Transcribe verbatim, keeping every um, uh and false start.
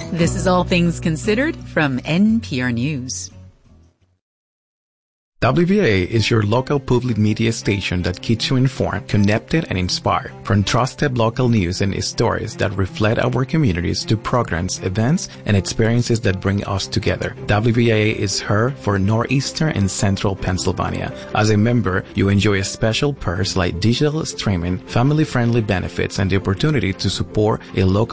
This is All Things Considered from N P R News. W V A is your local public media station that keeps you informed, connected, and inspired. From trusted local news and stories that reflect our communities to programs, events, and experiences that bring us together. W V A is heard for Northeastern and Central Pennsylvania. As a member, you enjoy special perks like digital streaming, family-friendly benefits, and the opportunity to support a local